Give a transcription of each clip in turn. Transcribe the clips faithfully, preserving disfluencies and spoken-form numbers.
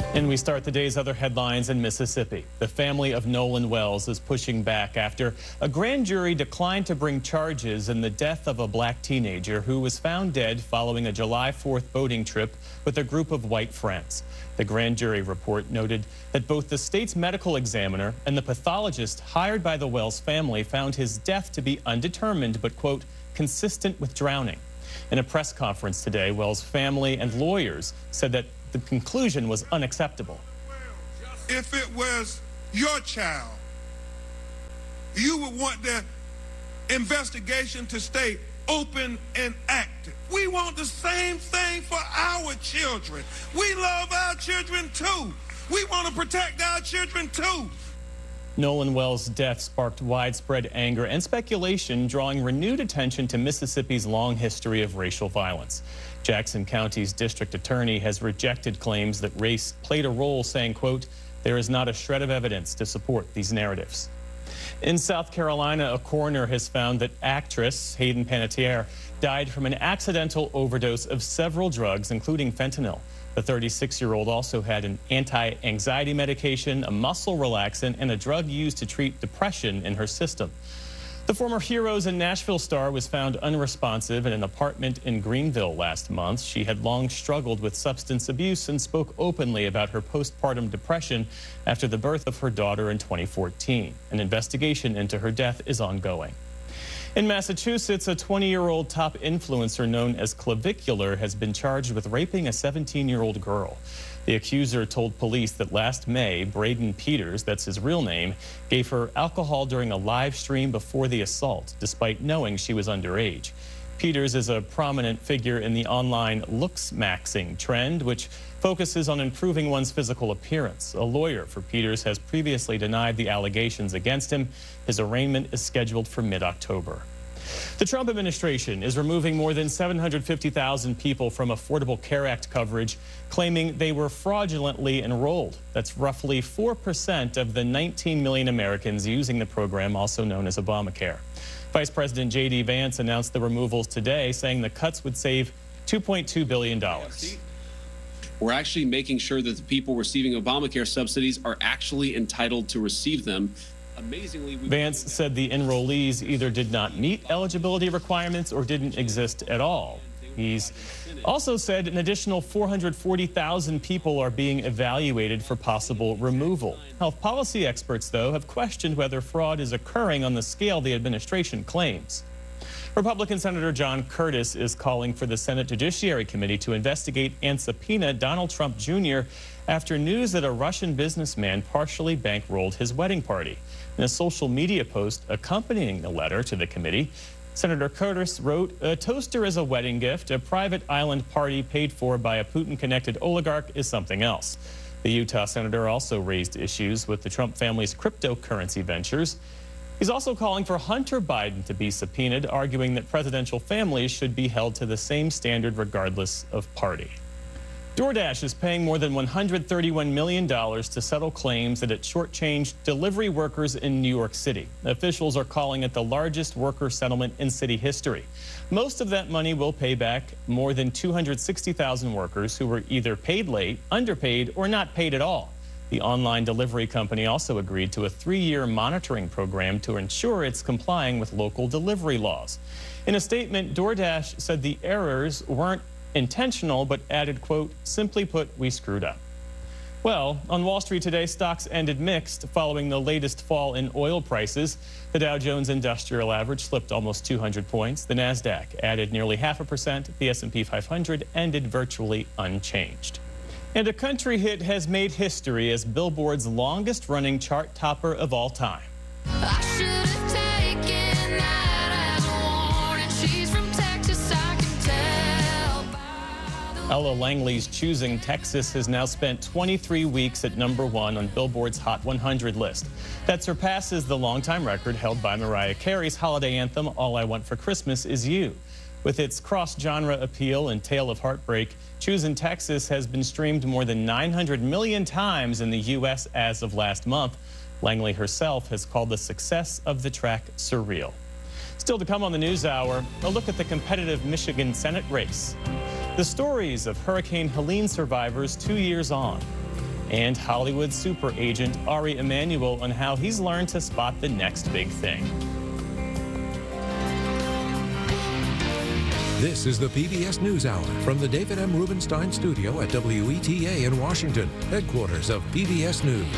And we start the day's other headlines in Mississippi. The family of Nolan Wells is pushing back after a grand jury declined to bring charges in the death of a black teenager who was found dead following a July fourth boating trip with a group of white friends. The grand jury report noted that both the state's medical examiner and the pathologist hired by the Wells family found his death to be undetermined but, quote, consistent with drowning. In a press conference today, Wells' family and lawyers said that the conclusion was unacceptable. If it was your child, you would want the investigation to stay open and active. We want the same thing for our children. We love our children too. We want to protect our children too. Nolan Wells' death sparked widespread anger and speculation, drawing renewed attention to Mississippi's long history of racial violence. Jackson County's district attorney has rejected claims that race played a role, saying, quote, there is not a shred of evidence to support these narratives. In South Carolina, a coroner has found that actress Hayden Panettiere died from an accidental overdose of several drugs, including fentanyl. The thirty-six-year-old also had an anti-anxiety medication, a muscle relaxant, and a drug used to treat depression in her system. The former Heroes and Nashville star was found unresponsive in an apartment in Greenville last month. She had long struggled with substance abuse and spoke openly about her postpartum depression after the birth of her daughter in twenty fourteen. An investigation into her death is ongoing. In Massachusetts, a twenty-year-old top influencer known as Clavicular has been charged with raping a seventeen-year-old girl. The accuser told police that last May, Braden Peters, that's his real name, gave her alcohol during a live stream before the assault, despite knowing she was underage. Peters is a prominent figure in the online looks-maxing trend, which focuses on improving one's physical appearance. A lawyer for Peters has previously denied the allegations against him. His arraignment is scheduled for mid-October. The Trump administration is removing more than seven hundred fifty thousand people from Affordable Care Act coverage, claiming they were fraudulently enrolled. That's roughly four percent of the nineteen million Americans using the program, also known as Obamacare. Vice President J D Vance announced the removals today, saying the cuts would save two point two billion dollars. We're actually making sure that the people receiving Obamacare subsidies are actually entitled to receive them. Amazingly, Vance said the enrollees either did not meet eligibility requirements or didn't exist at all. He's also said an additional four hundred forty thousand people are being evaluated for possible removal. Health policy experts, though, have questioned whether fraud is occurring on the scale the administration claims. Republican Senator John Curtis is calling for the Senate Judiciary Committee to investigate and subpoena Donald Trump Junior after news that a Russian businessman partially bankrolled his wedding party. In a social media post accompanying the letter to the committee, Senator Curtis wrote, "A toaster is a wedding gift. A private island party paid for by a Putin-connected oligarch is something else." The Utah senator also raised issues with the Trump family's cryptocurrency ventures. He's also calling for Hunter Biden to be subpoenaed, arguing that presidential families should be held to the same standard regardless of party. DoorDash is paying more than one hundred thirty-one million dollars to settle claims that it shortchanged delivery workers in New York City. Officials are calling it the largest worker settlement in city history. Most of that money will pay back more than two hundred sixty thousand workers who were either paid late, underpaid, or not paid at all. The online delivery company also agreed to a three-year monitoring program to ensure it's complying with local delivery laws. In a statement, DoorDash said the errors weren't intentional, but added, quote, simply put, we screwed up. Well, on Wall Street today, stocks ended mixed following the latest fall in oil prices. The Dow Jones Industrial Average slipped almost two hundred points. The NASDAQ added nearly half a percent. The S and P five hundred ended virtually unchanged. And a country hit has made history as Billboard's longest-running chart topper of all time. I should have taken that as a warning. She's from Texas, I can tell by the Ella Langley's Choosing Texas has now spent twenty-three weeks at number one on Billboard's Hot one hundred list. That surpasses the longtime record held by Mariah Carey's holiday anthem, All I Want for Christmas Is You. With its cross-genre appeal and tale of heartbreak, Choosing Texas has been streamed more than nine hundred million times in the U S as of last month. Langley herself has called the success of the track surreal. Still to come on the News Hour, a look at the competitive Michigan Senate race. The stories of Hurricane Helene survivors two years on. and Hollywood super agent Ari Emanuel on how he's learned to spot the next big thing. This is the P B S NewsHour from the David M. Rubenstein studio at W E T A in Washington, headquarters of P B S News.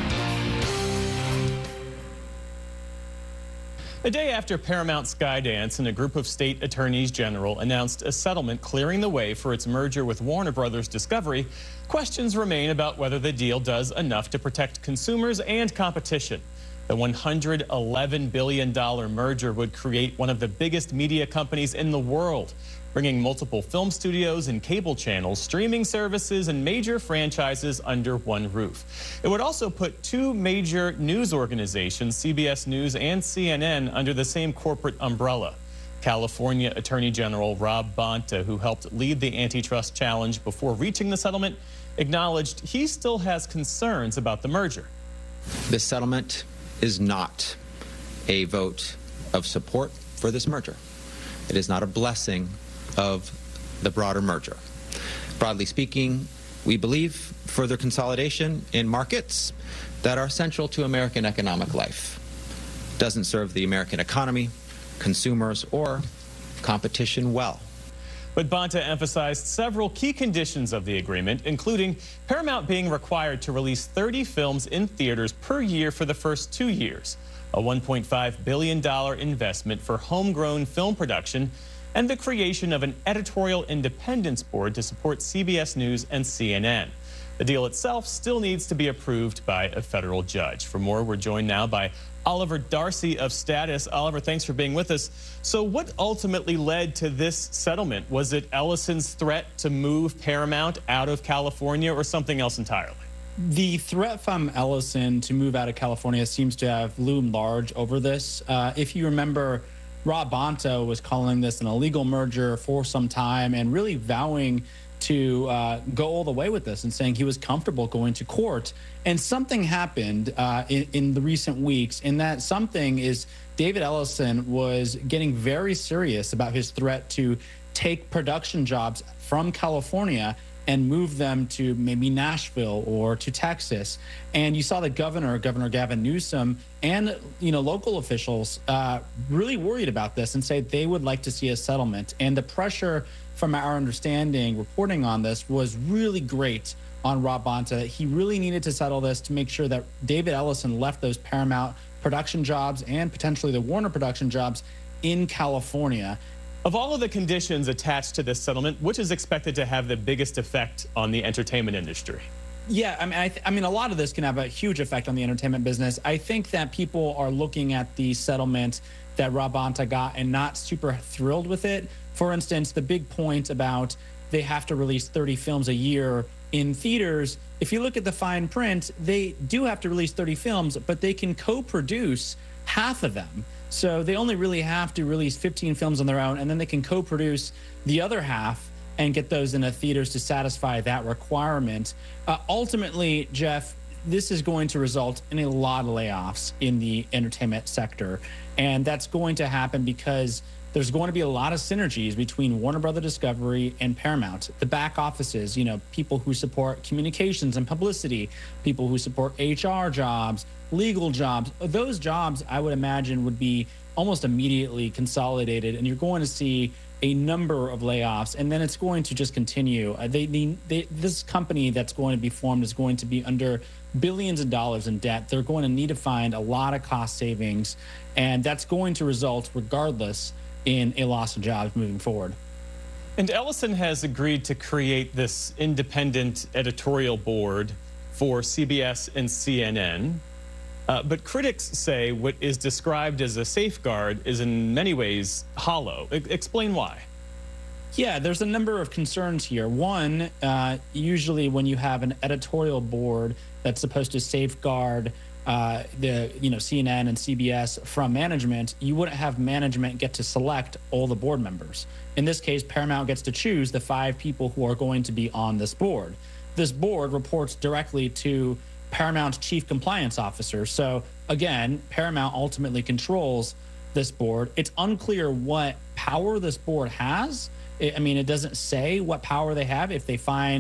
A day after Paramount Skydance and a group of state attorneys general announced a settlement clearing the way for its merger with Warner Brothers Discovery, questions remain about whether the deal does enough to protect consumers and competition. The one hundred eleven billion dollars merger would create one of the biggest media companies in the world, bringing multiple film studios and cable channels, streaming services, and major franchises under one roof. It would also put two major news organizations, C B S News and C N N, under the same corporate umbrella. California Attorney General Rob Bonta, who helped lead the antitrust challenge before reaching the settlement, acknowledged he still has concerns about the merger. This settlement is not a vote of support for this merger. It is not a blessing of the broader merger. Broadly speaking, we believe further consolidation in markets that are central to American economic life doesn't serve the American economy, consumers, or competition well. But Bonta emphasized several key conditions of the agreement, including Paramount being required to release thirty films in theaters per year for the first two years, a one point five billion dollars investment for homegrown film production, and the creation of an editorial independence board to support C B S News and C N N. The deal itself still needs to be approved by a federal judge. For more, we're joined now by Oliver Darcy of Status. Oliver, thanks for being with us. So what ultimately led to this settlement? Was it Ellison's threat to move Paramount out of California or something else entirely? The threat from Ellison to move out of California seems to have loomed large over this. Uh, if you remember, Rob Bonta was calling this an illegal merger for some time and really vowing to uh, go all the way with this and saying he was comfortable going to court. And something happened uh, in, in the recent weeks, and that something is David Ellison was getting very serious about his threat to take production jobs from California and move them to maybe Nashville or to Texas. And you saw the governor, Governor Gavin Newsom, and you know local officials uh, really worried about this and say they would like to see a settlement. And the pressure from our understanding, reporting on this, was really great on Rob Bonta. He really needed to settle this to make sure that David Ellison left those Paramount production jobs and potentially the Warner production jobs in California. Of all of the conditions attached to this settlement, which is expected to have the biggest effect on the entertainment industry? Yeah, I mean, I, th- I mean, a lot of this can have a huge effect on the entertainment business. I think that people are looking at the settlement that Rob Bonta got and not super thrilled with it. For instance, the big point about they have to release thirty films a year in theaters. If you look at the fine print, they do have to release thirty films, but they can co-produce half of them. So they only really have to release fifteen films on their own, and then they can co-produce the other half and get those into theaters to satisfy that requirement. Uh, ultimately, Jeff, this is going to result in a lot of layoffs in the entertainment sector. And that's going to happen because there's going to be a lot of synergies between Warner Brothers Discovery and Paramount. The back offices, you know, people who support communications and publicity, people who support H R jobs, legal jobs, those jobs I would imagine would be almost immediately consolidated, and you're going to see a number of layoffs, and then it's going to just continue. Uh, they, they, they, this company that's going to be formed is going to be under billions of dollars in debt. They're going to need to find a lot of cost savings, and that's going to result, regardless, in a loss of jobs moving forward. And Ellison has agreed to create this independent editorial board for C B S and C N N. Uh, but critics say what is described as a safeguard is in many ways hollow. I- explain why. Yeah, there's a number of concerns here. One, uh, usually when you have an editorial board that's supposed to safeguard uh, the you know C N N and C B S from management, you wouldn't have management get to select all the board members. In this case, Paramount gets to choose the five people who are going to be on this board. This board reports directly to Paramount's chief compliance officer. So again, Paramount ultimately controls this board. It's unclear what power this board has. I mean, it doesn't say what power they have. If they find, for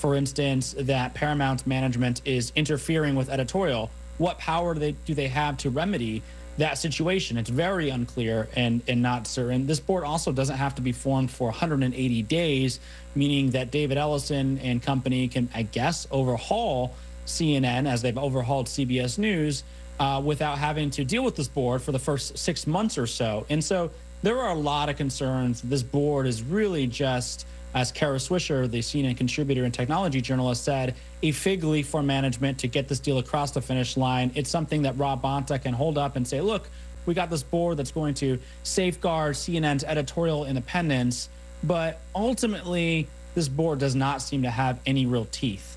for instance, that Paramount management is interfering with editorial, what power do they, do they have to remedy that situation? It's very unclear and, and not certain. This board also doesn't have to be formed for one hundred eighty days, meaning that David Ellison and company can, I guess, overhaul C N N as they've overhauled C B S News uh, without having to deal with this board for the first six months or so. And so there are a lot of concerns. This board is really just, as Kara Swisher, the C N N contributor and technology journalist, said, a fig leaf for management to get this deal across the finish line. It's something that Rob Bonta can hold up and say, look, we got this board that's going to safeguard C N N's editorial independence. But ultimately, this board does not seem to have any real teeth.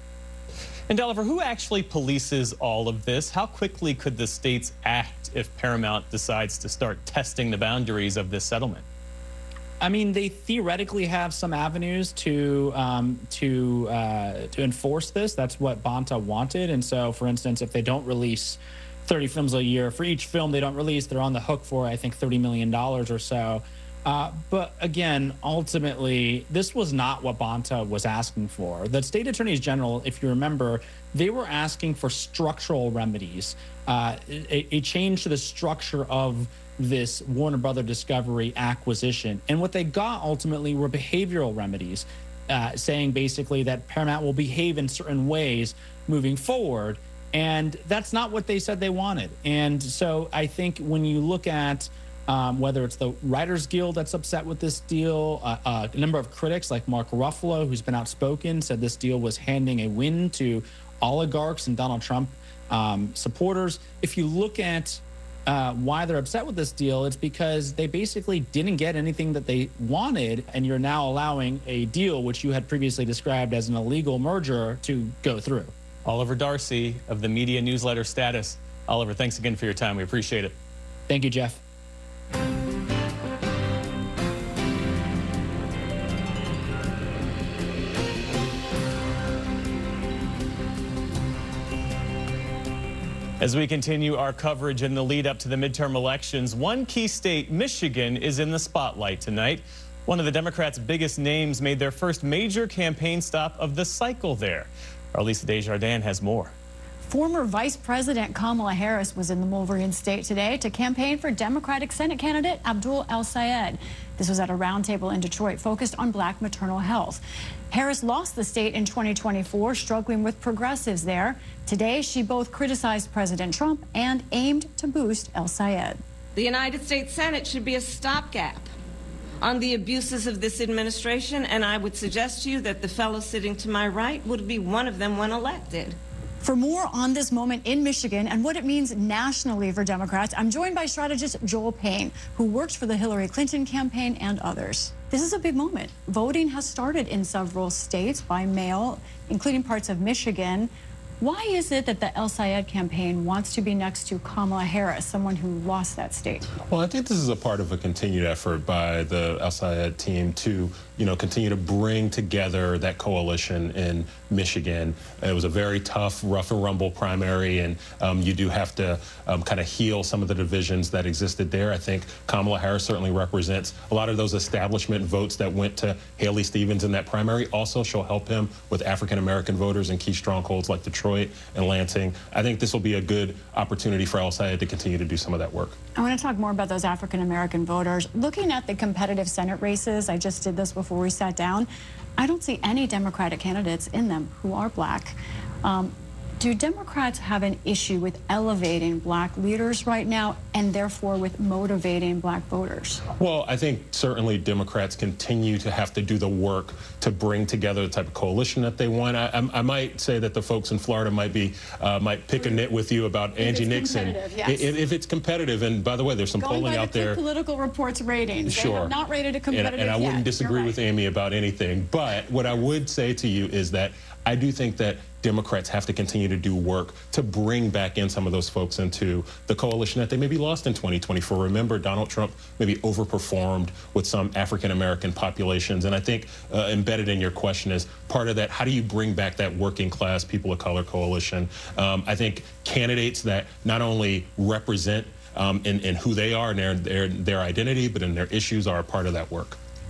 And Oliver, who actually polices all of this? How quickly could the states act if Paramount decides to start testing the boundaries of this settlement? I mean, they theoretically have some avenues to um, to uh, to enforce this. That's what Bonta wanted. And so, for instance, if they don't release thirty films a year, for each film they don't release, they're on the hook for, I think, thirty million dollars or so. Uh, but again, ultimately, this was not what Bonta was asking for. The state attorneys general, if you remember, they were asking for structural remedies, uh, a, a change to the structure of this Warner Brother Discovery acquisition. And what they got ultimately were behavioral remedies, uh, saying basically that Paramount will behave in certain ways moving forward. And that's not what they said they wanted. And so I think when you look at Um, whether it's the Writers Guild that's upset with this deal, uh, uh, a number of critics like Mark Ruffalo, who's been outspoken, said this deal was handing a win to oligarchs and Donald Trump um, supporters. If you look at uh, why they're upset with this deal, it's because they basically didn't get anything that they wanted, and you're now allowing a deal which you had previously described as an illegal merger to go through. Oliver Darcy of the media newsletter Status. Oliver, thanks again for your time. We appreciate it. Thank you, Jeff. As we continue our coverage in the lead up to the midterm elections, one key state, Michigan, is in the spotlight tonight. One of the Democrats' biggest names made their first major campaign stop of the cycle there. Our Lisa Desjardins has more. Former Vice President Kamala Harris was in the Wolverine state today to campaign for Democratic Senate candidate Abdul El-Sayed. This was at a roundtable in Detroit focused on black maternal health. Harris lost the state in twenty twenty-four, struggling with progressives there. Today, she both criticized President Trump and aimed to boost El-Sayed. The United States Senate should be a stopgap on the abuses of this administration, and I would suggest to you that the fellow sitting to my right would be one of them when elected. For more on this moment in Michigan and what it means nationally for Democrats, I'm joined by strategist Joel Payne, who works for the Hillary Clinton campaign and others. This is a big moment. Voting has started in several states by mail, including parts of Michigan. Why is it that the El-Sayed campaign wants to be next to Kamala Harris, someone who lost that state? Well, I think this is a part of a continued effort by the El-Sayed team to, you know, continue to bring together that coalition in Michigan. It was a very tough, rough and rumble primary, and um, you do have to um, kind of heal some of the divisions that existed there. I think Kamala Harris certainly represents a lot of those establishment votes that went to Haley Stevens in that primary. Also, she'll help him with African-American voters in key strongholds like Detroit and Lansing. I think this will be a good opportunity for El-Sayed to continue to do some of that work. I want to talk more about those African-American voters. Looking at the competitive Senate races, I just did this before we sat down, I don't see any Democratic candidates in them who are black. Um, do Democrats have an issue with elevating black leaders right now and therefore with motivating black voters? Well, I think certainly Democrats continue to have to do the work to bring together the type of coalition that they want. I, I, I might say that the folks in Florida might be uh, might pick a nit with you about if Angie Nixon. Yes. If, if it's competitive, and by the way, there's some Going polling by out the there. Political Reports ratings. Sure. They have not rated a competitive And, and I yet. wouldn't disagree right. with Amy about anything. But what I would say to you is that I do think that Democrats have to continue to do work to bring back in some of those folks into the coalition that they maybe lost in twenty twenty-four. Remember, Donald Trump maybe overperformed with some African-American populations. And I think uh, embedded in your question is part of that, how do you bring back that working class, people of color coalition? Um, I think candidates that not only represent um, in, in who they are and their, their, their identity, but in their issues are a part of that work.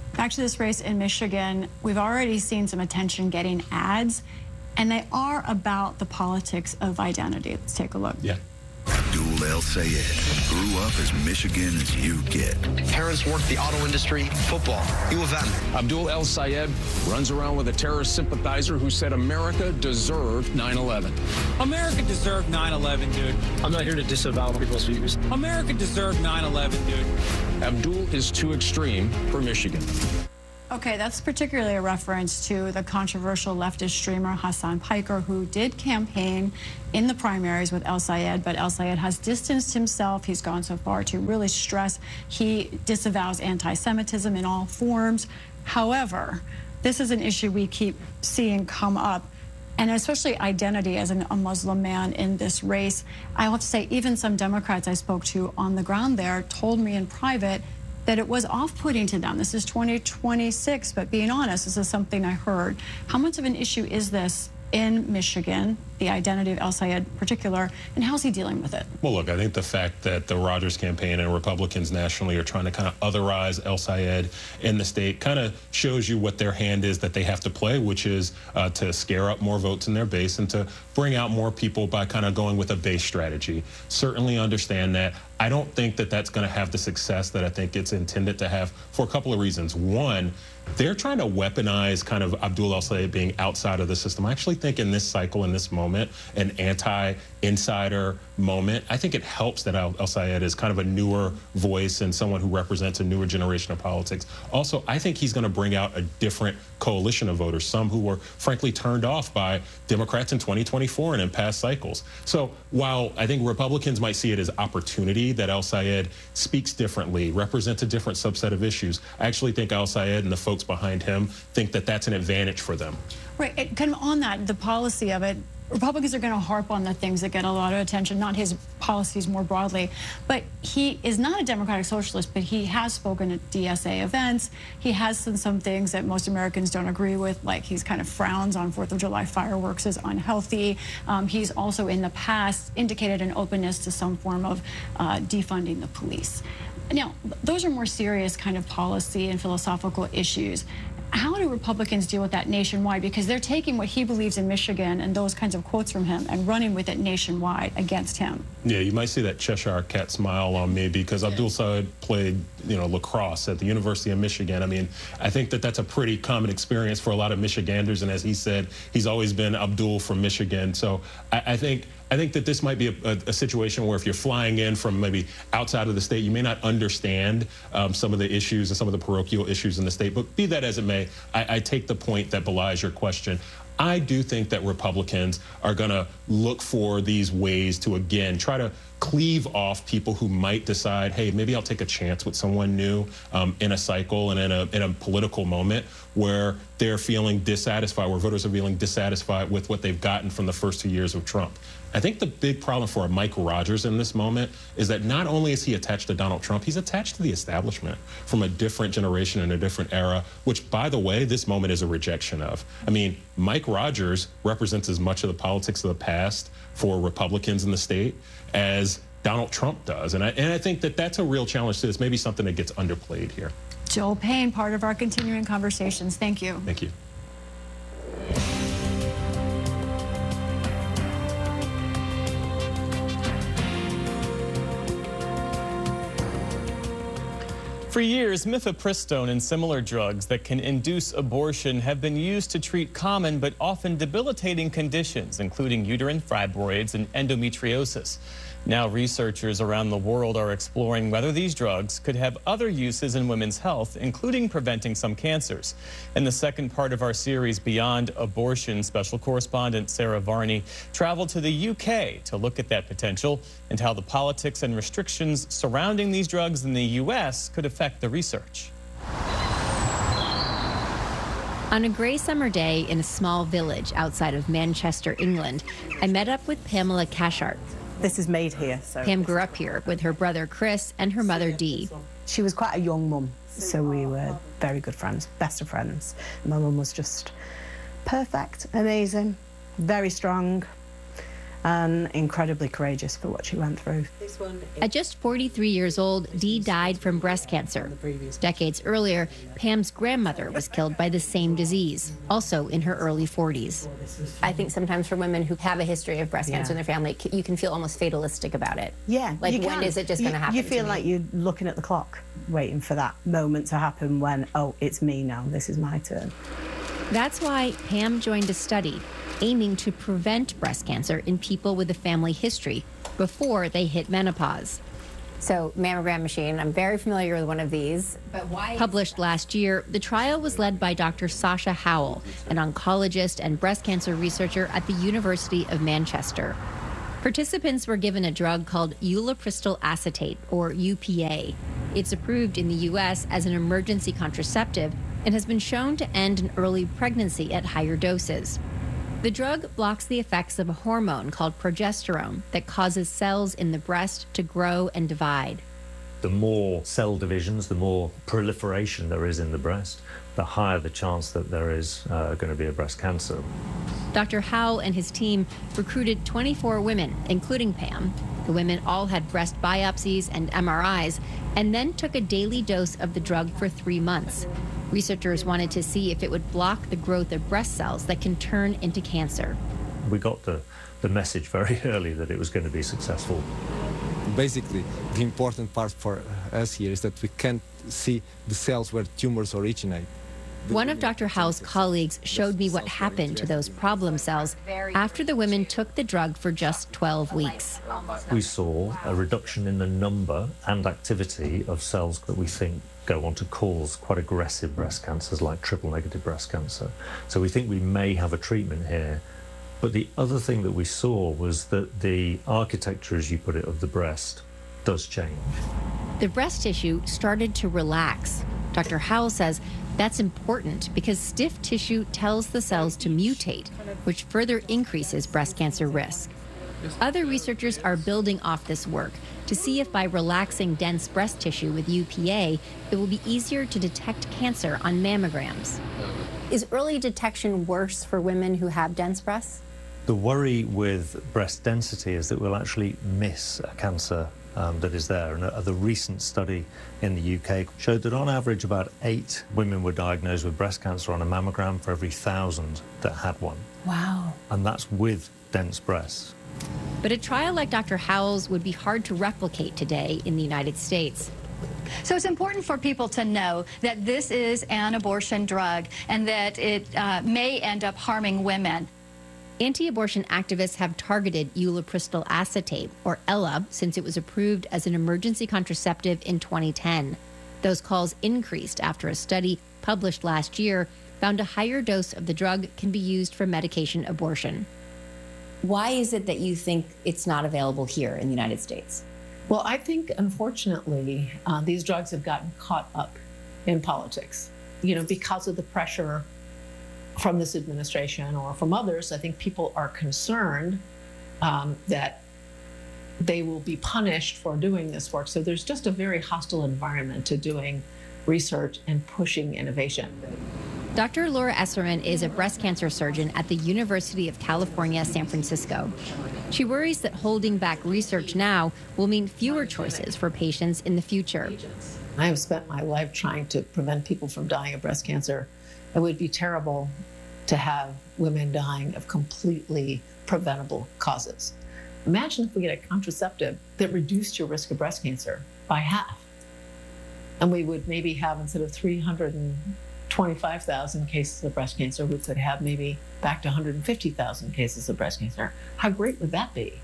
Back to this race in Michigan, we've already seen some attention getting ads, and they are about the politics of identity. Let's take a look. Yeah. Abdul El-Sayed grew up as Michigan as you get. Parents work the auto industry, football, U of M. Abdul El-Sayed runs around with a terrorist sympathizer who said America deserved nine eleven. America deserved nine eleven, dude. I'm not here to disavow people's views. America deserved nine eleven, dude. Abdul is too extreme for Michigan. Okay, that's particularly a reference to the controversial leftist streamer Hassan Piker, who did campaign in the primaries with El-Sayed, but El-Sayed has distanced himself. He's gone so far to really stress he disavows anti-Semitism in all forms. However, this is an issue we keep seeing come up, and especially identity as an, a Muslim man in this race. I have to say, even some Democrats I spoke to on the ground there told me in private that it was off-putting to them. This is twenty twenty-six, but being honest, this is something I heard. How much of an issue is this in Michigan, the identity of El-Sayed in particular, and how's he dealing with it? Well, look, I think the fact that the Rogers campaign and Republicans nationally are trying to kind of otherize El-Sayed in the state kind of shows you what their hand is that they have to play, which is uh, to scare up more votes in their base and to bring out more people by kind of going with a base strategy. Certainly understand that. I don't think that that's going to have the success that I think it's intended to have for a couple of reasons. One, they're trying to weaponize kind of Abdul El-Sayed being outside of the system. I actually think in this cycle, in this moment, an anti-insider moment, I think it helps that El-Sayed is kind of a newer voice and someone who represents a newer generation of politics. Also, I think he's going to bring out a different coalition of voters, some who were frankly turned off by Democrats in twenty twenty-four and in past cycles. So while I think Republicans might see it as opportunity that El-Sayed speaks differently, represents a different subset of issues, I actually think El-Sayed and the folks behind him think that that's an advantage for them. Right, it, kind of on that, the policy of it, Republicans are going to harp on the things that get a lot of attention, not his policies more broadly. But he is not a democratic socialist, but he has spoken at D S A events. He has done some things that most Americans don't agree with, like he's kind of frowns on fourth of July fireworks as unhealthy. Um, he's also in the past indicated an openness to some form of uh, defunding the police. Now, those are more serious kind of policy and philosophical issues. How do Republicans deal with that nationwide? Because they're taking what he believes in Michigan and those kinds of quotes from him and running with it nationwide against him. Yeah, you might see that Cheshire cat smile on me because Abdul Sayed played, you know, lacrosse at the University of Michigan. I mean, I think that that's a pretty common experience for a lot of Michiganders. And as he said, he's always been Abdul from Michigan. So I, I think I think that this might be a, a, a situation where if you're flying in from maybe outside of the state, you may not understand um, some of the issues and some of the parochial issues in the state. But be that as it may, I, I take the point that belies your question. I do think that Republicans are going to look for these ways to, again, try to cleave off people who might decide, hey, maybe I'll take a chance with someone new um, in a cycle and in a, in a political moment where they're feeling dissatisfied, where voters are feeling dissatisfied with what they've gotten from the first two years of Trump. I think the big problem for Mike Rogers in this moment is that not only is he attached to Donald Trump, he's attached to the establishment from a different generation and a different era, which, by the way, this moment is a rejection of. I mean, Mike Rogers represents as much of the politics of the past for Republicans in the state as Donald Trump does. And I, and I think that that's a real challenge to this, maybe something that gets underplayed here. Joel Payne, part of our continuing conversations. Thank you. Thank you. For years, mifepristone and similar drugs that can induce abortion have been used to treat common but often debilitating conditions, including uterine fibroids and endometriosis. Now, researchers around the world are exploring whether these drugs could have other uses in women's health, including preventing some cancers. In the second part of our series, Beyond Abortion, special correspondent Sarah Varney traveled to the U K to look at that potential and how the politics and restrictions surrounding these drugs in the U S could affect the research. On a grey summer day in a small village outside of Manchester, England, I met up with Pamela Cashart. This is made here. So Pam grew up here with her brother Chris and her mother Dee. She was quite a young mum, so we were very good friends, best of friends. My mum was just perfect, amazing, very strong, and incredibly courageous for what she went through. At just forty-three years old, Dee died from breast cancer. Decades earlier, Pam's grandmother was killed by the same disease, also in her early forties. I think sometimes for women who have a history of breast Yeah. cancer in their family, c- you can feel almost fatalistic about it. Yeah. Like, you when can. is it just You- going to happen You to feel me? like you're looking at the clock, waiting for that moment to happen when, oh, it's me now, this is my turn. That's why Pam joined a study aiming to prevent breast cancer in people with a family history before they hit menopause. So, mammogram machine, I'm very familiar with one of these. But why? Published last year, the trial was led by Doctor Sasha Howell, an oncologist and breast cancer researcher at the University of Manchester. Participants were given a drug called ulipristal acetate, or U P A. It's approved in the U S as an emergency contraceptive and has been shown to end an early pregnancy at higher doses. The drug blocks the effects of a hormone called progesterone that causes cells in the breast to grow and divide. The more cell divisions, the more proliferation there is in the breast, the higher the chance that there is uh, going to be a breast cancer. Doctor Howell and his team recruited twenty-four women, including Pam. The women all had breast biopsies and M R Is, and then took a daily dose of the drug for three months. Researchers wanted to see if it would block the growth of breast cells that can turn into cancer. We got the, the message very early that it was going to be successful. Basically, the important part for us here is that we can't see the cells where tumors originate. One of Doctor Howell's colleagues showed me what happened to those problem cells after the women took the drug for just twelve weeks. We saw a reduction in the number and activity of cells that we think go on to cause quite aggressive breast cancers like triple negative breast cancer. So we think we may have a treatment here. But the other thing that we saw was that the architecture, as you put it, of the breast does change. The breast tissue started to relax. Doctor Howell says that's important because stiff tissue tells the cells to mutate, which further increases breast cancer risk. Other researchers are building off this work to see if by relaxing dense breast tissue with U P A, it will be easier to detect cancer on mammograms. Is early detection worse for women who have dense breasts? The worry with breast density is that we'll actually miss a cancer um, that is there. And a, the recent study in the U K showed that on average about eight women were diagnosed with breast cancer on a mammogram for every thousand that had one. Wow. And that's with dense breasts. But a trial like Doctor Howell's would be hard to replicate today in the United States. So it's important for people to know that this is an abortion drug and that it uh, may end up harming women. Anti-abortion activists have targeted ulipristal acetate, or Ella, since it was approved as an emergency contraceptive in twenty ten. Those calls increased after a study published last year found a higher dose of the drug can be used for medication abortion. Why is it that you think it's not available here in the United States? Well, I think, unfortunately, uh, these drugs have gotten caught up in politics. You know, because of the pressure from this administration or from others, I think people are concerned um, that they will be punished for doing this work. So there's just a very hostile environment to doing research and pushing innovation. Doctor Laura Esserman is a breast cancer surgeon at the University of California, San Francisco. She worries that holding back research now will mean fewer choices for patients in the future. I have spent my life trying to prevent people from dying of breast cancer. It would be terrible to have women dying of completely preventable causes. Imagine if we get a contraceptive that reduced your risk of breast cancer by half. And we would maybe have, instead of three hundred twenty-five thousand cases of breast cancer, we could have maybe back to one hundred fifty thousand cases of breast cancer. How great would that be?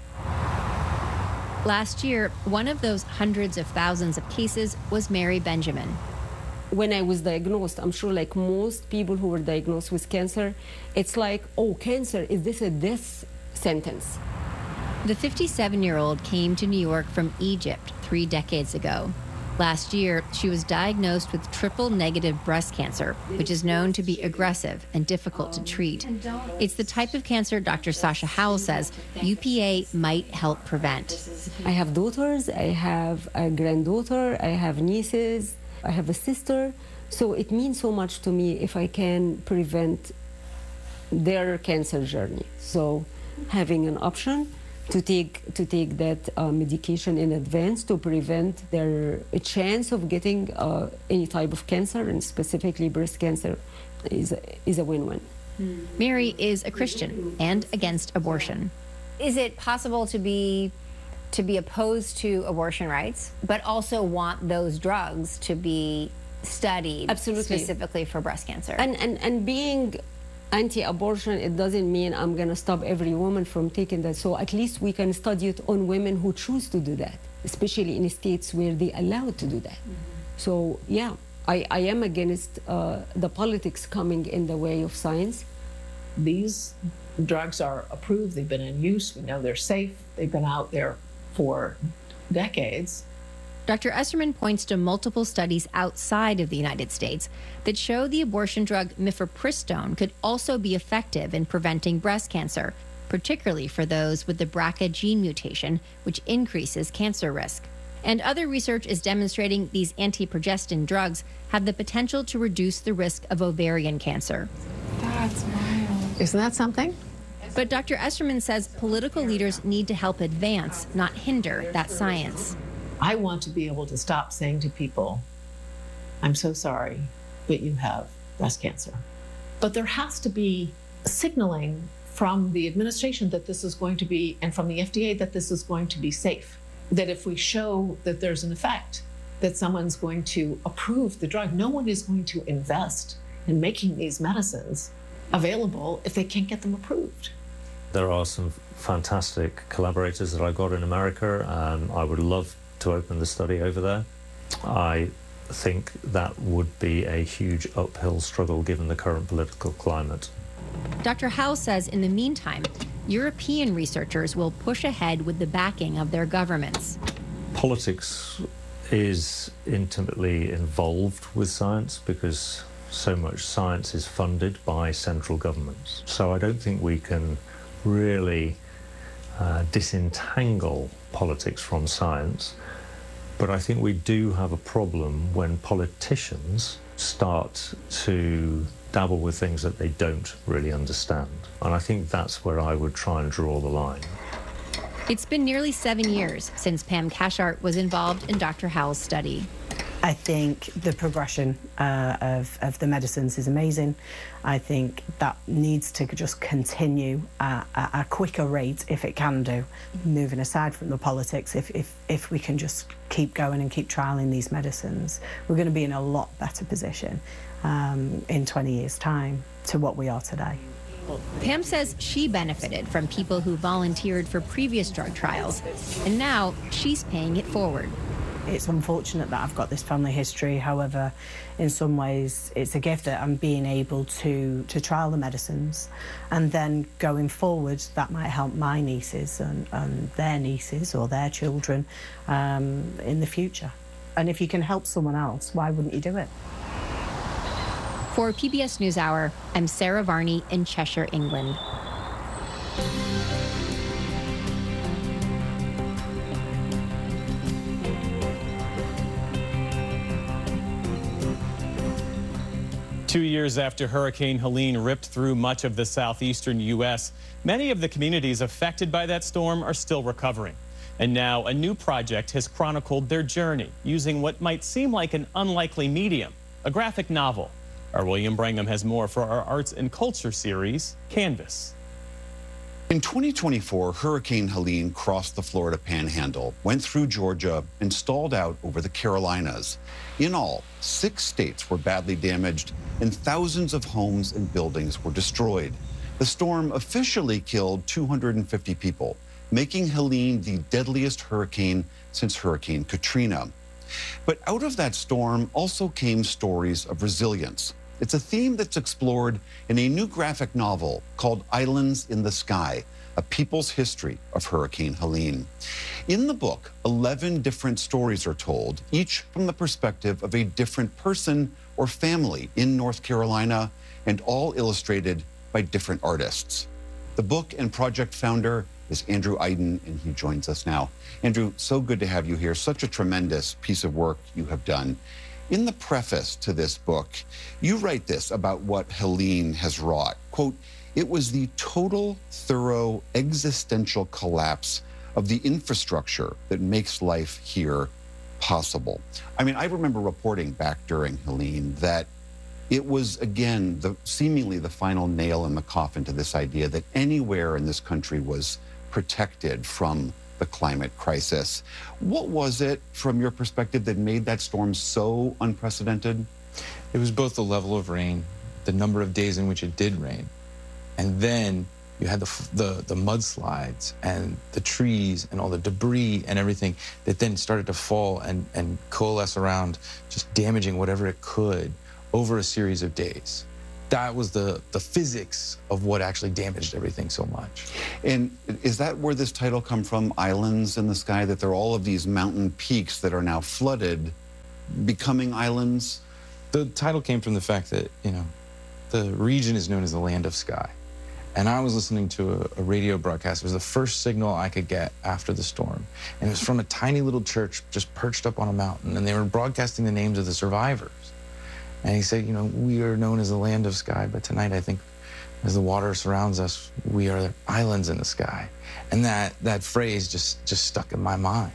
Last year, one of those hundreds of thousands of cases was Mary Benjamin. When I was diagnosed, I'm sure like most people who were diagnosed with cancer, it's like, oh, cancer, is this a death sentence? The fifty-seven-year-old came to New York from Egypt three decades ago. Last year, she was diagnosed with triple-negative breast cancer, which is known to be aggressive and difficult to treat. It's the type of cancer Doctor Sasha Howell says U P A might help prevent. I have daughters, I have a granddaughter, I have nieces, I have a sister. So it means so much to me if I can prevent their cancer journey. So having an option to take to take that uh, medication in advance to prevent their a chance of getting uh, any type of cancer, and specifically breast cancer, is a, is a win-win. Mary is a Christian and against abortion. Is it possible to be to be opposed to abortion rights, but also want those drugs to be studied Absolutely. specifically for breast cancer? And, and, and being anti-abortion, it doesn't mean I'm going to stop every woman from taking that. So at least we can study it on women who choose to do that, especially in states where they're allowed to do that. Mm-hmm. So yeah, I, I am against uh, the politics coming in the way of science. These drugs are approved, they've been in use, we know they're safe, they've been out there for decades. Doctor Esserman points to multiple studies outside of the United States that show the abortion drug mifepristone could also be effective in preventing breast cancer, particularly for those with the B R C A gene mutation, which increases cancer risk. And other research is demonstrating these anti-progestin drugs have the potential to reduce the risk of ovarian cancer. That's wild. Isn't that something? But Doctor Esserman says political leaders need to help advance, not hinder, that science. I want to be able to stop saying to people, I'm so sorry, but you have breast cancer. But there has to be signaling from the administration that this is going to be, and from the F D A that this is going to be safe. That if we show that there's an effect, that someone's going to approve the drug. No one is going to invest in making these medicines available if they can't get them approved. There are some fantastic collaborators that I got in America, and I would love to open the study over there. I think that would be a huge uphill struggle given the current political climate. Doctor Howell says in the meantime, European researchers will push ahead with the backing of their governments. Politics is intimately involved with science because so much science is funded by central governments. So I don't think we can really uh, disentangle politics from science, but I think we do have a problem when politicians start to dabble with things that they don't really understand. And I think that's where I would try and draw the line. It's been nearly seven years since Pam Cashart was involved in Doctor Howell's study. I think the progression uh, of, of the medicines is amazing. I think that needs to just continue at a, a quicker rate if it can do. Moving aside from the politics, if, if, if we can just keep going and keep trialling these medicines, we're going to be in a lot better position um, in twenty years' time to what we are today. Pam says she benefited from people who volunteered for previous drug trials, and now she's paying it forward. It's unfortunate that I've got this family history. However, in some ways, it's a gift that I'm being able to, to trial the medicines. And then going forward, that might help my nieces and, and their nieces or their children um, in the future. And if you can help someone else, why wouldn't you do it? For P B S NewsHour, I'm Sarah Varney in Cheshire, England. Two years after Hurricane Helene ripped through much of the southeastern U S, many of the communities affected by that storm are still recovering. And now a new project has chronicled their journey using what might seem like an unlikely medium, a graphic novel. Our William Brangham has more for our Arts and Culture series, Canvas. In twenty twenty-four, Hurricane Helene crossed the Florida Panhandle, went through Georgia, and stalled out over the Carolinas. In all, six states were badly damaged, and thousands of homes and buildings were destroyed. The storm officially killed two hundred fifty people, making Helene the deadliest hurricane since Hurricane Katrina. But out of that storm also came stories of resilience. It's a theme that's explored in a new graphic novel called Islands in the Sky, A People's History of Hurricane Helene. In the book, eleven different stories are told, each from the perspective of a different person or family in North Carolina, and all illustrated by different artists. The book and project founder is Andrew Aydin, and he joins us now. Andrew, so good to have you here. Such a tremendous piece of work you have done. In the preface to this book, you write this about what Helene has wrought. Quote, It was the total, thorough, existential collapse of the infrastructure that makes life here possible. I mean, I remember reporting back during Helene that it was, again, the, seemingly the final nail in the coffin to this idea that anywhere in this country was protected from the climate crisis. What was it, from your perspective, that made that storm so unprecedented? It was both the level of rain, the number of days in which it did rain, and then you had the, the, the mudslides and the trees and all the debris and everything that then started to fall and, and coalesce around, just damaging whatever it could over a series of days. That was the, the physics of what actually damaged everything so much. And is that where this title come from, Islands in the Sky, that there are all of these mountain peaks that are now flooded, becoming islands? The title came from the fact that, you know, the region is known as the Land of Sky. And I was listening to a, a radio broadcast. It was the first signal I could get after the storm. And it was from a tiny little church just perched up on a mountain. And they were broadcasting the names of the survivors. And he said, you know, we are known as the Land of Sky, but tonight I think as the water surrounds us, we are islands in the sky. And that, that phrase just, just stuck in my mind.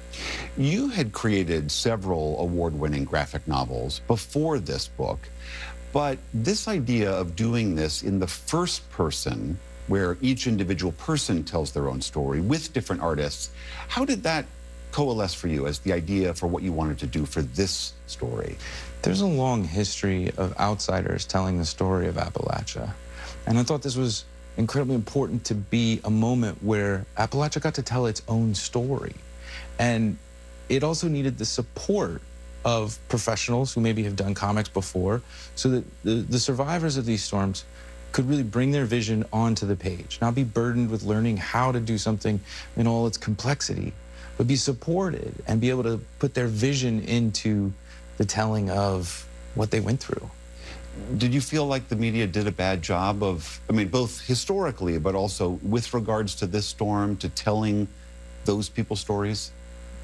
You had created several award-winning graphic novels before this book, but this idea of doing this in the first person, where each individual person tells their own story with different artists, how did that coalesce for you as the idea for what you wanted to do for this story? There's a long history of outsiders telling the story of Appalachia. And I thought this was incredibly important to be a moment where Appalachia got to tell its own story. And it also needed the support of professionals who maybe have done comics before, so that the, the survivors of these storms could really bring their vision onto the page, not be burdened with learning how to do something in all its complexity, but be supported and be able to put their vision into the telling of what they went through. Did you feel like the media did a bad job of, I mean, both historically, but also with regards to this storm, to telling those people's stories?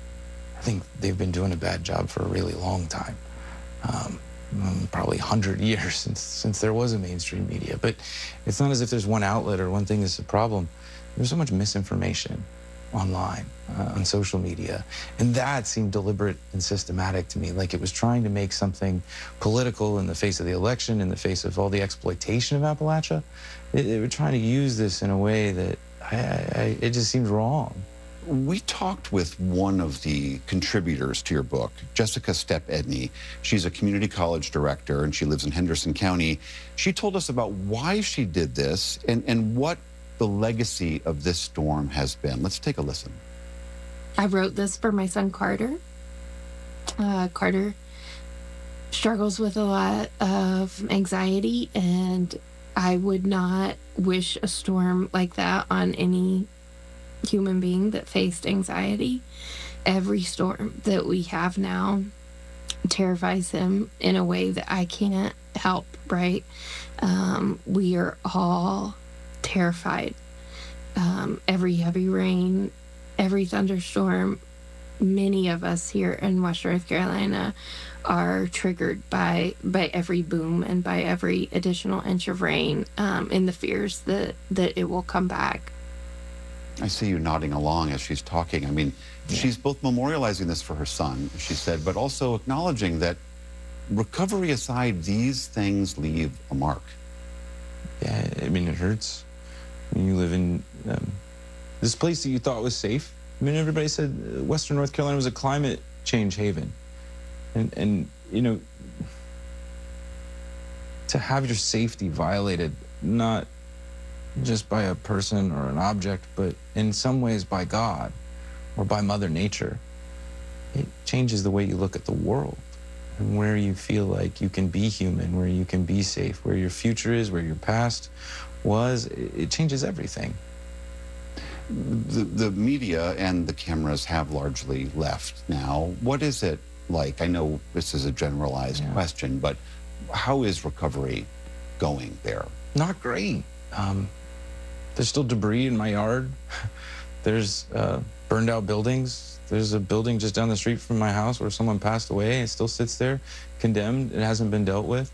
I think they've been doing a bad job for a really long time. Um, probably one hundred years since, since there was a mainstream media. But it's not as if there's one outlet or one thing that's a problem. There's so much misinformation online, uh, on social media. And that seemed deliberate and systematic to me, like it was trying to make something political in the face of the election, in the face of all the exploitation of Appalachia. They, they were trying to use this in a way that I, I, it just seemed wrong. We talked with one of the contributors to your book, Jessica Stepp-Edney. She's a community college director, and she lives in Henderson County. She told us about why she did this and, and what the legacy of this storm has been. Let's take a listen. I wrote this for my son, Carter. Uh, Carter struggles with a lot of anxiety, and I would not wish a storm like that on any human being that faced anxiety. Every storm that we have now terrifies him in a way that I can't help, right? Um, we are all terrified. Um, every heavy rain, every thunderstorm, many of us here in Western North Carolina are triggered by by every boom and by every additional inch of rain, um, and the fears that, that it will come back. I see you nodding along as she's talking. I mean, yeah. She's both memorializing this for her son, she said, but also acknowledging that, recovery aside, these things leave a mark. Yeah, I mean, it hurts when you live in um, this place that you thought was safe. I mean, everybody said Western North Carolina was a climate change haven. And, and you know, to have your safety violated, not just by a person or an object, but in some ways by God or by Mother Nature, it changes the way you look at the world and where you feel like you can be human, where you can be safe, where your future is, where your past was. It changes everything. The, the media and the cameras have largely left now. What is it like? I know this is a generalized yeah. question, but how is recovery going there? Not great. Um, there's still debris in my yard. There's uh, burned out buildings. There's a building just down the street from my house where someone passed away. It still sits there, condemned. It hasn't been dealt with.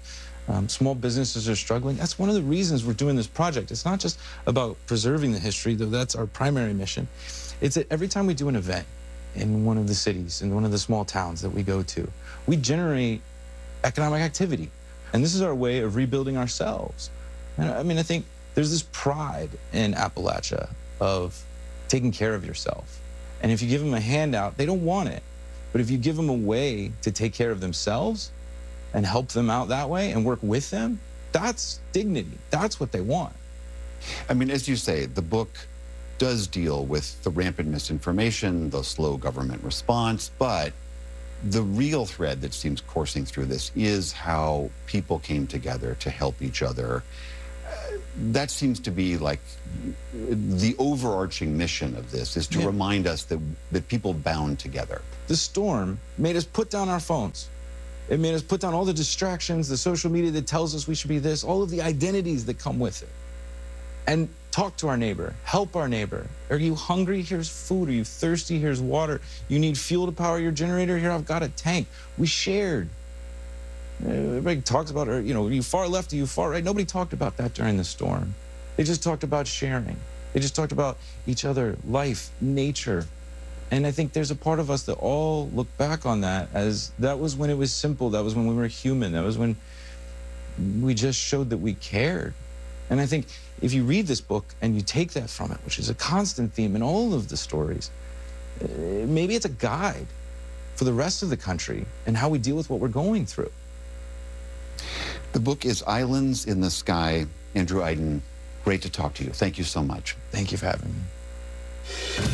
Um, small businesses are struggling. That's one of the reasons we're doing this project. It's not just about preserving the history, though that's our primary mission. It's that every time we do an event in one of the cities, in one of the small towns that we go to, we generate economic activity. And this is our way of rebuilding ourselves. And I mean, I think there's this pride in Appalachia of taking care of yourself. And if you give them a handout, they don't want it. But if you give them a way to take care of themselves and help them out that way and work with them, that's dignity. That's what they want. I mean, as you say, the book does deal with the rampant misinformation, the slow government response, but the real thread that seems coursing through this is how people came together to help each other. Uh, that seems to be like the overarching mission of this, is to Yeah. remind us that, that people bound together. The storm made us put down our phones. It made us put down all the distractions, the social media that tells us we should be this, all of the identities that come with it. And talk to our neighbor, help our neighbor. Are you hungry? Here's food. Are you thirsty? Here's water. You need fuel to power your generator? Here, I've got a tank. We shared. Everybody talks about, you know, are you far left, are you far right? Nobody talked about that during the storm. They just talked about sharing. They just talked about each other, life, nature. And I think there's a part of us that all look back on that as that was when it was simple. That was when we were human. That was when we just showed that we cared. And I think if you read this book and you take that from it, which is a constant theme in all of the stories, uh, maybe it's a guide for the rest of the country and how we deal with what we're going through. The book is Islands in the Sky. Andrew Aydin, great to talk to you. Thank you so much. Thank you for having me.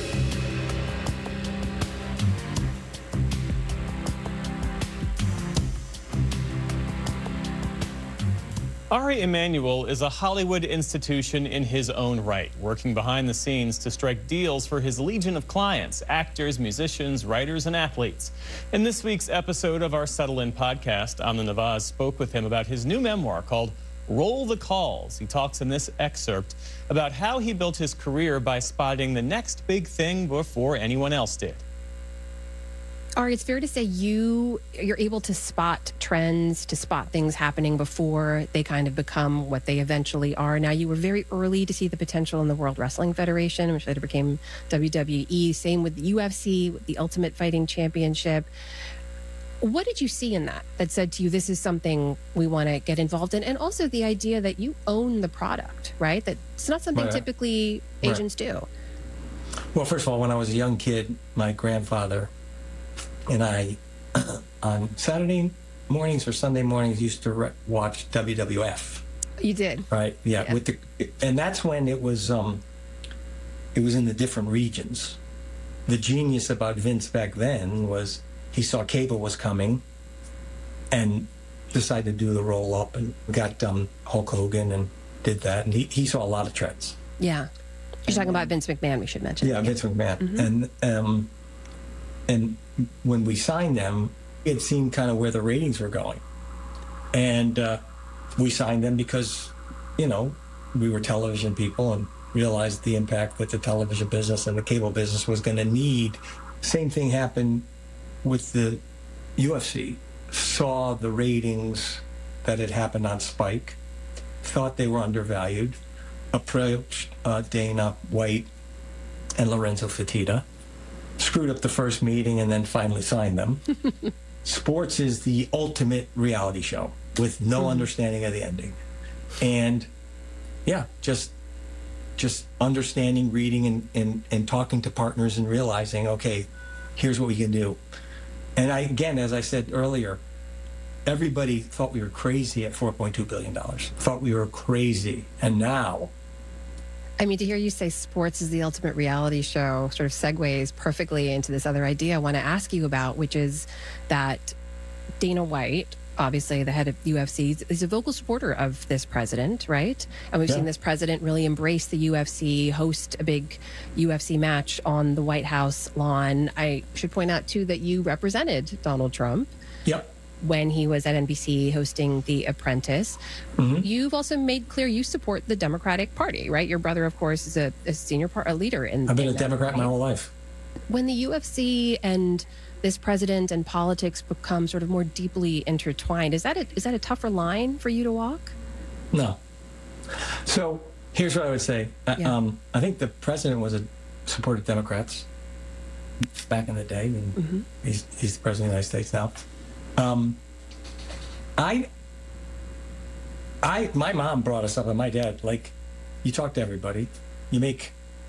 Ari Emanuel is a Hollywood institution in his own right, working behind the scenes to strike deals for his legion of clients, actors, musicians, writers, and athletes. In this week's episode of our Settle In podcast, Amna Nawaz spoke with him about his new memoir called Roll the Calls. He talks in this excerpt about how he built his career by spotting the next big thing before anyone else did. Ari, it's fair to say you, you're able to spot trends, to spot things happening before they kind of become what they eventually are. Now, you were very early to see the potential in the World Wrestling Federation, which later became W W E. Same with the U F C, with the Ultimate Fighting Championship. What did you see in that that said to you, this is something we want to get involved in? And also the idea that you own the product, right? That it's not something Right. typically Right. agents do. Well, first of all, when I was a young kid, my grandfather and I, on Saturday mornings or Sunday mornings, used to re- watch W W F. You did? Right. Yeah. Yeah. With the, and that's when it was, um, it was in the different regions. The genius about Vince back then was he saw cable was coming, and decided to do the roll up and got um, Hulk Hogan and did that, and he, he saw a lot of trends. Yeah. You're talking about Vince McMahon, we should mention. Yeah, Vince McMahon. Mhm. And um, and when we signed them, it seemed kind of where the ratings were going. And uh, we signed them because, you know, we were television people and realized the impact that the television business and the cable business was going to need. Same thing happened with the U F C. Saw the ratings that had happened on Spike, thought they were undervalued, approached uh, Dana White and Lorenzo Fertitta, screwed up the first meeting, and then finally signed them. Sports is the ultimate reality show with no Mm-hmm. understanding of the ending. And yeah, just just understanding, reading, and, and, and talking to partners and realizing, okay, here's what we can do. And I, again, as I said earlier, everybody thought we were crazy at four point two billion dollars, thought we were crazy. And now, I mean, to hear you say sports is the ultimate reality show sort of segues perfectly into this other idea I want to ask you about, which is that Dana White, obviously the head of U F C, is a vocal supporter of this president, right? And we've Yeah. seen this president really embrace the U F C, host a big U F C match on the White House lawn. I should point out, too, that you represented Donald Trump. Yep. When he was at N B C hosting The Apprentice. Mhm. You've also made clear you support the Democratic Party, right? Your brother, of course, is a, a senior part, a leader in. I've been in a that Democrat my party. whole life. When the U F C and this president and politics become sort of more deeply intertwined, is that a, is that a tougher line for you to walk? No. So here's what I would say. Yeah. Um, I think the president was a supported Democrats back in the day, and mm-hmm. he's he's the president of the United States now. Um, I, I, my mom brought us up, and my dad, like, you talk to everybody, you make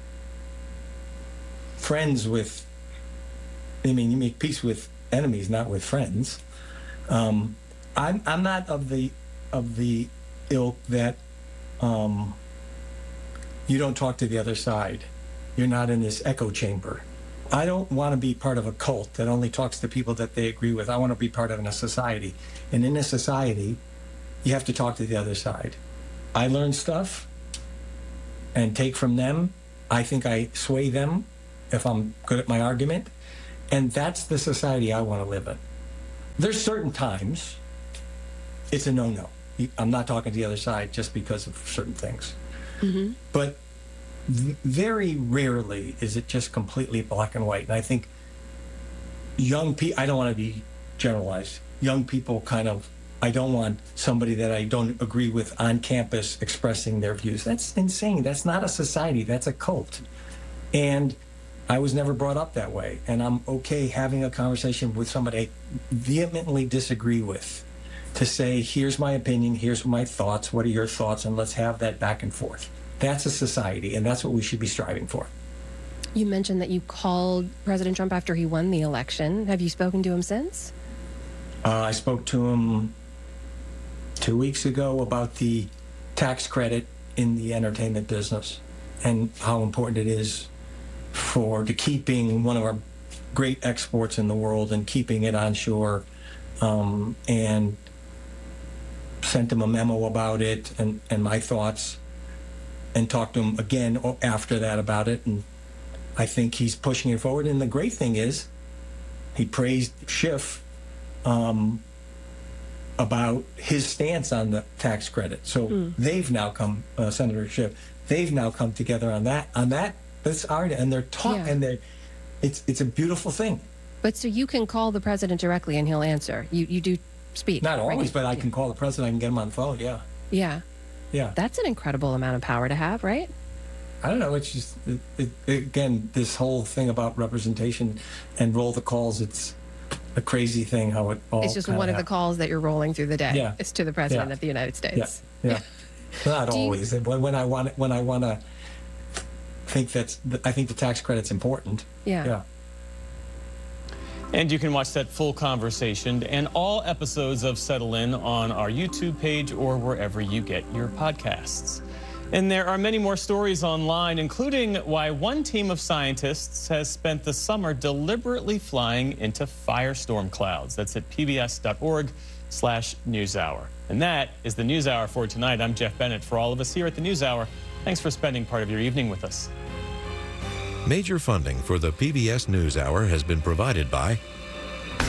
friends with, I mean, you make peace with enemies, not with friends. Um, I'm I'm not of the of the ilk that um, you don't talk to the other side. You're not in this echo chamber. I don't want to be part of a cult that only talks to people that they agree with. I want to be part of a society. And in a society, you have to talk to the other side. I learn stuff and take from them. I think I sway them if I'm good at my argument. And that's the society I want to live in. There's certain times it's a no-no. I'm not talking to the other side just because of certain things. Mm-hmm. But very rarely is it just completely black and white. And I think young people, I don't want to be generalized, young people kind of, I don't want somebody that I don't agree with on campus expressing their views. That's insane. That's not a society. That's a cult. And I was never brought up that way. And I'm okay having a conversation with somebody I vehemently disagree with to say, here's my opinion, here's my thoughts, what are your thoughts, and let's have that back and forth. That's a society, and that's what we should be striving for. You mentioned that you called President Trump after he won the election. Have you spoken to him since? Uh, I spoke to him two weeks ago about the tax credit in the entertainment business and how important it is for to keeping one of our great exports in the world and keeping it onshore, um, and sent him a memo about it and, and my thoughts, and talked to him again after that about it. And I think he's pushing it forward. And the great thing is he praised Schiff um, about his stance on the tax credit. So mm. they've now come, uh, Senator Schiff, they've now come together on that, on that, this art, and they're talking, yeah. and they're, it's, it's a beautiful thing. But so you can call the president directly and he'll answer. You, you do speak. Not always, right? but I yeah. can call the president, I can get him on the phone, yeah. Yeah. Yeah. That's an incredible amount of power to have, right? I don't know. It's just, it, it, again, this whole thing about representation and roll the calls, it's a crazy thing how it all It's just one of the calls that you're rolling through the day. Yeah. It's to the president yeah. of the United States. Yeah. yeah. Not Do always. You... When, when I want when I want to think that's, I think the tax credit's important. Yeah. Yeah. And you can watch that full conversation and all episodes of Settle In on our YouTube page or wherever you get your podcasts. And there are many more stories online, including why one team of scientists has spent the summer deliberately flying into firestorm clouds. That's at pbs.org slash newshour. And that is the NewsHour for tonight. I'm Jeff Bennett. For all of us here at the NewsHour, thanks for spending part of your evening with us. Major funding for the P B S NewsHour has been provided by